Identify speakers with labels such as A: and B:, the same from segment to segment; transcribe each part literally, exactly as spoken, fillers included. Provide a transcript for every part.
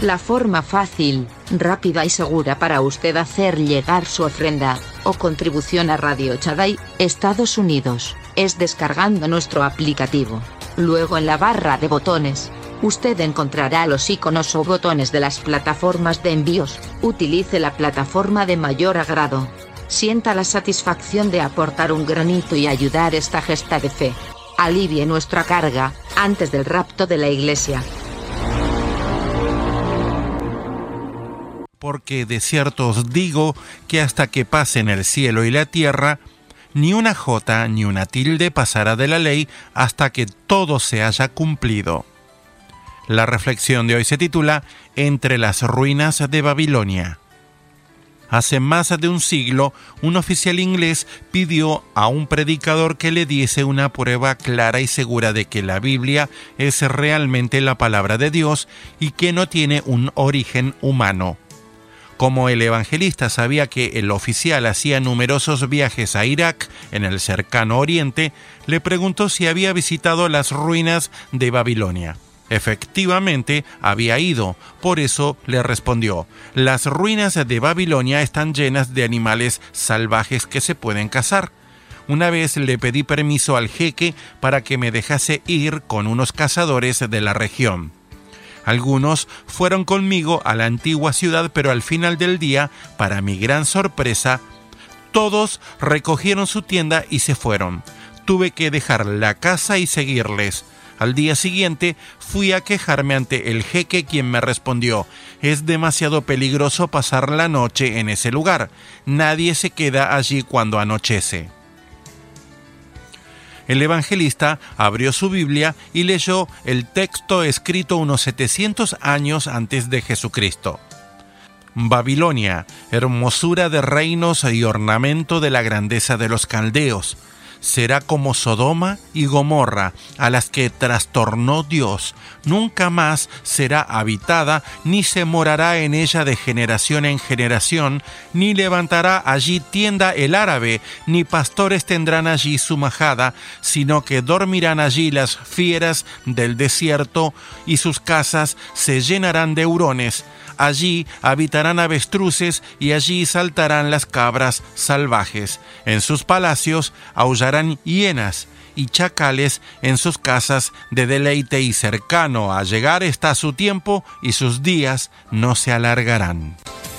A: La forma fácil, rápida y segura para usted hacer llegar su ofrenda o contribución a Radio Shaddai, Estados Unidos, es descargando nuestro aplicativo. Luego en la barra de botones, usted encontrará los iconos o botones de las plataformas de envíos. Utilice la plataforma de mayor agrado. Sienta la satisfacción de aportar un granito y ayudar esta gesta de fe. Alivie nuestra carga, antes del rapto de la iglesia.
B: Porque de cierto os digo que hasta que pasen el cielo y la tierra, ni una jota ni una tilde pasará de la ley hasta que todo se haya cumplido. La reflexión de hoy se titula Entre las ruinas de Babilonia. Hace más de un siglo, un oficial inglés pidió a un predicador que le diese una prueba clara y segura de que la Biblia es realmente la palabra de Dios y que no tiene un origen humano. Como el evangelista sabía que el oficial hacía numerosos viajes a Irak, en el cercano Oriente, le preguntó si había visitado las ruinas de Babilonia. Efectivamente, había ido, por eso le respondió: las ruinas de Babilonia están llenas de animales salvajes que se pueden cazar. Una vez le pedí permiso al jeque para que me dejase ir con unos cazadores de la región. Algunos fueron conmigo a la antigua ciudad, pero al final del día, para mi gran sorpresa, todos recogieron su tienda y se fueron. Tuve que dejar la casa y seguirles. Al día siguiente fui a quejarme ante el jeque, quien me respondió: es demasiado peligroso pasar la noche en ese lugar. Nadie se queda allí cuando anochece. El evangelista abrió su Biblia y leyó el texto escrito unos setecientos años antes de Jesucristo. Babilonia, hermosura de reinos y ornamento de la grandeza de los caldeos, será como Sodoma y Gomorra, a las que trastornó Dios. Nunca más será habitada, ni se morará en ella de generación en generación, ni levantará allí tienda el árabe, ni pastores tendrán allí su majada, sino que dormirán allí las fieras del desierto, y sus casas se llenarán de hurones. Allí habitarán avestruces y allí saltarán las cabras salvajes. En sus palacios aullarán hienas y chacales en sus casas de deleite, y cercano a llegar está su tiempo y sus días no se alargarán.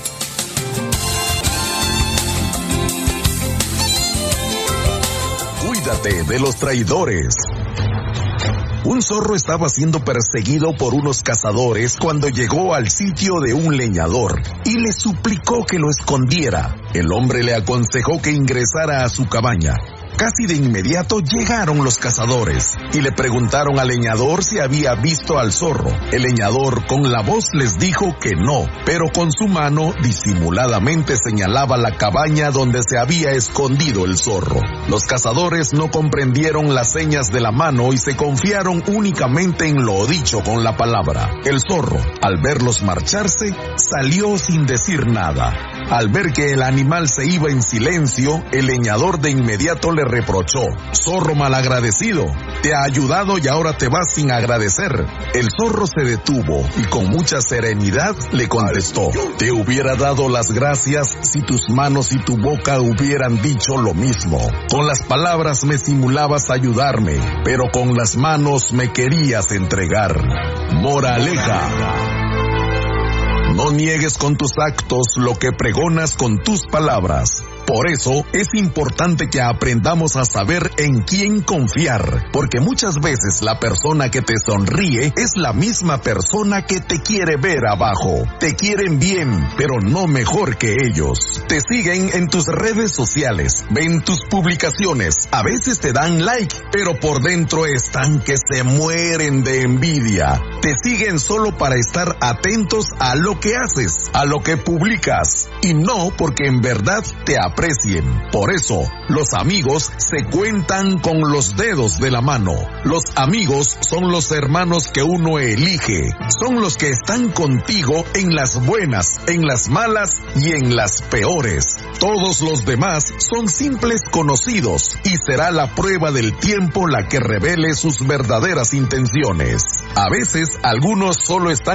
C: Cuídate de los traidores. Un zorro estaba siendo perseguido por unos cazadores cuando llegó al sitio de un leñador y le suplicó que lo escondiera. El hombre le aconsejó que ingresara a su cabaña. Casi de inmediato llegaron los cazadores y le preguntaron al leñador si había visto al zorro. El leñador con la voz les dijo que no, pero con su mano disimuladamente señalaba la cabaña donde se había escondido el zorro. Los cazadores no comprendieron las señas de la mano y se confiaron únicamente en lo dicho con la palabra. El zorro, al verlos marcharse, salió sin decir nada. Al ver que el animal se iba en silencio, el leñador de inmediato le reprochó: zorro malagradecido, te ha ayudado y ahora te vas sin agradecer. El zorro se detuvo y con mucha serenidad le contestó: te hubiera dado las gracias si tus manos y tu boca hubieran dicho lo mismo. Con las palabras me simulabas ayudarme, pero con las manos me querías entregar. Moraleja: no niegues con tus actos lo que pregonas con tus palabras. Por eso es importante que aprendamos a saber en quién confiar, porque muchas veces la persona que te sonríe es la misma persona que te quiere ver abajo. Te quieren bien, pero no mejor que ellos. Te siguen en tus redes sociales, ven tus publicaciones, a veces te dan like, pero por dentro están que se mueren de envidia. Te siguen solo para estar atentos a lo que haces, a lo que publicas, y no porque en verdad te aprecien. Por eso, los amigos se cuentan con los dedos de la mano. Los amigos son los hermanos que uno elige. Son los que están contigo en las buenas, en las malas y en las peores. Todos los demás son simples conocidos y será la prueba del tiempo la que revele sus verdaderas intenciones. A veces, algunos solo están